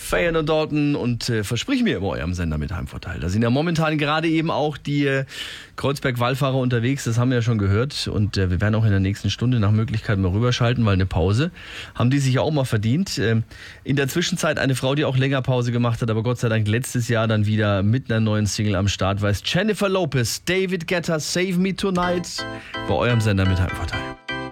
Feyenoord Dalton und versprich mir immer eurem Sender mit Heimvorteil. Da sind ja momentan gerade eben auch die Kreuzberg-Wallfahrer unterwegs, das haben wir ja schon gehört. Und wir werden auch in der nächsten Stunde nach Möglichkeit mal rüberschalten, weil eine Pause haben die sich ja auch mal verdient. In der Zwischenzeit eine Frau, die auch länger Pause gemacht hat, aber Gott sei Dank letztes Jahr dann wieder mit einer neuen Single am Start war, ist Jennifer Lopez, David Guetta, Save Me Tonight bei eurem Sender mit Heimvorteil.